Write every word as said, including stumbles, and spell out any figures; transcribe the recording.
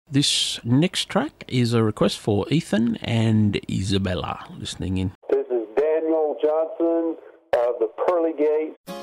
This next track is a request for Ethan and Isabella listening in. This is Daniel Johnson of the Pearly Gate.